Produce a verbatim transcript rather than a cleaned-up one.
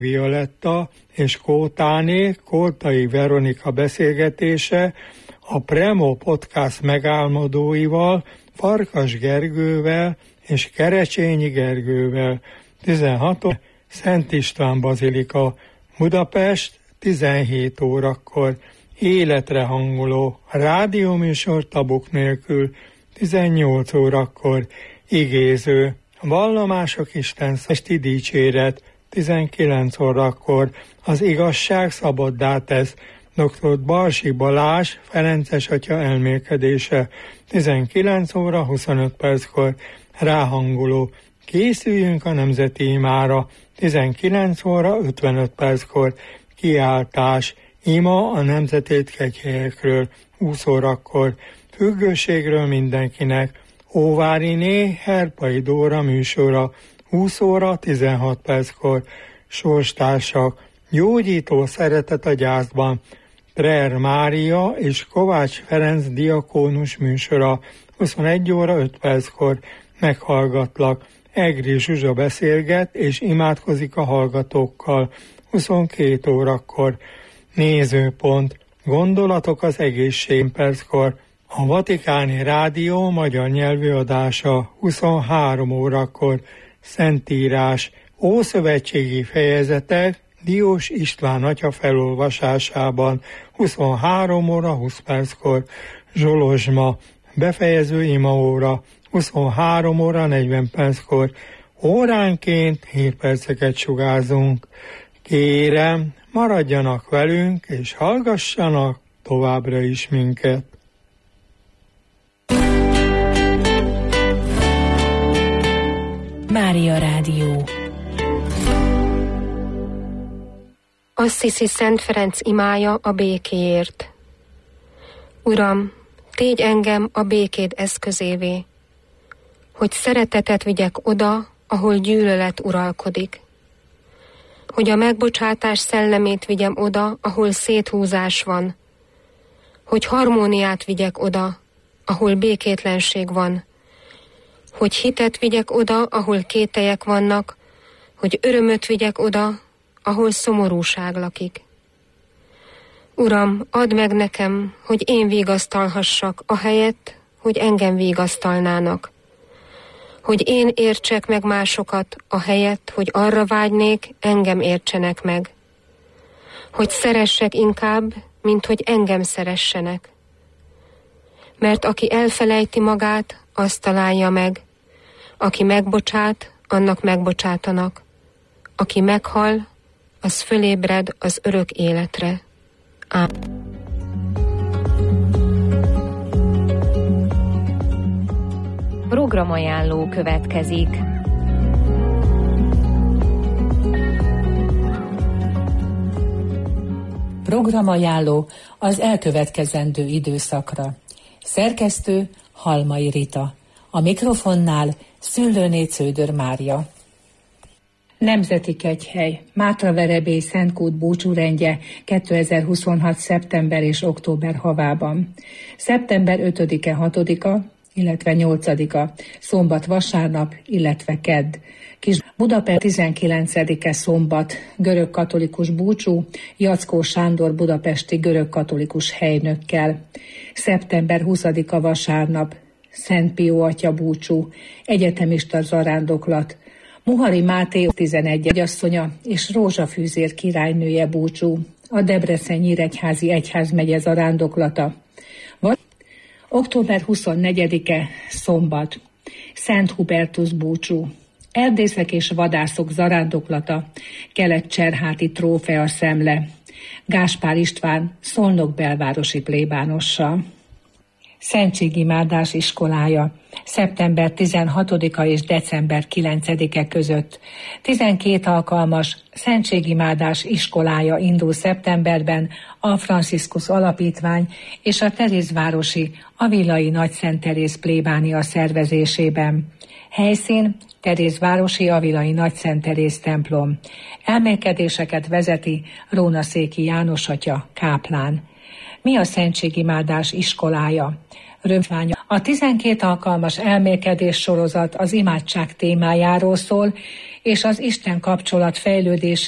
Violetta és Kótáné, Kótai Veronika beszélgetése a Premo Podcast megálmodóival, Farkas Gergővel és Kerecsényi Gergővel. tizenhat óra Szent István Bazilika, Budapest, tizenhét órakor. Életre hangoló rádióműsor tabuk nélkül, tizennyolc órakor. Igéző vallomások Isten esti dicséret, tizenkilenc órakor. Az igazság szabaddá tesz, dr. Balsi Balázs, Ferences atya elmélkedése, tizenkilenc óra huszonöt perckor. Ráhangoló készüljünk a nemzeti imára, tizenkilenc óra ötvenöt perckor. Kiáltás ima a nemzetét kegyhelyekről, húsz órakor. Függőségről mindenkinek, Óváriné Herpai Dóra műsora, húsz óra tizenhat perckor. Sorstársak, gyógyító szeretet a gyászban, Prer Mária és Kovács Ferenc diakónus műsora, huszonegy óra öt perckor. Meghallgatlak, Egri Zsuzsa beszélget és imádkozik a hallgatókkal, huszonkét órakor. Nézőpont, gondolatok az egészség perckor. A Vatikáni Rádió magyar nyelvű adása, huszonhárom órakor. Szentírás, ószövetségi fejezetek Diós István atya felolvasásában, huszonhárom óra húsz perckor. Zsolozsma, befejező imaóra, huszonhárom óra negyven perckor. Óránként hét perceket sugárzunk. Kérem, maradjanak velünk, és hallgassanak továbbra is minket. Mária Rádió. Assisi Szent Ferenc imája a békéért. Uram, tégy engem a békéd eszközévé, hogy szeretetet vigyek oda, ahol gyűlölet uralkodik. Hogy a megbocsátás szellemét vigyem oda, ahol széthúzás van. Hogy harmóniát vigyek oda, ahol békétlenség van. Hogy hitet vigyek oda, ahol kételyek vannak. Hogy örömöt vigyek oda, ahol szomorúság lakik. Uram, add meg nekem, hogy én vigasztalhassak, ahelyett, hogy engem vigasztalnának. Hogy én értsek meg másokat, ahelyett, hogy arra vágynék, engem értsenek meg. Hogy szeressek inkább, mint hogy engem szeressenek. Mert aki elfelejti magát, azt találja meg. Aki megbocsát, annak megbocsátanak. Aki meghal, az fölébred az örök életre. Ámen. Programajánló következik. Programajánló az elkövetkezendő időszakra. Szerkesztő Halmai Rita. A mikrofonnál Szőlőné Cződör Mária. Nemzeti Kegyhely, Mátraverebély Szentkút búcsúrendje kétezer-huszonhat. szeptember és október havában. szeptember ötödike, hatodika, illetve nyolcadika, szombat, vasárnap, illetve kedd. Kis Budapest tizenkilencedike szombat, görög-katolikus búcsú, Jackó Sándor budapesti görög-katolikus helynökkel. szeptember huszadika vasárnap, Szent Pió atya búcsú, egyetemista zarándoklat, Muhari Máté tizenegy egyasszonya és Rózsafűzér királynője búcsú, a Debrecen Nyíregyházi egyházmegye zarándoklata. Vagy október huszonnegyedike szombat, Szent Hubertus búcsú, erdészek és vadászok zarándoklata, Kelet-Cserháti trófea szemle, Gáspár István Szolnok belvárosi plébánossal. Szentségimádás iskolája szeptember tizenhatodika és december kilencedike között. tizenkét alkalmas szentségimádás iskolája indul szeptemberben a Franciscus Alapítvány és a Terézvárosi Avilai Nagyszent Teréz plébánia szervezésében. Helyszín Terézvárosi Avilai Nagyszent Teréz templom. Elmélkedéseket vezeti Rónaszéki János atya káplán. Mi a szentségimádás iskolája? Rövidványa. A tizenkét alkalmas elmélkedés sorozat az imádság témájáról szól, és az Isten kapcsolat fejlődésé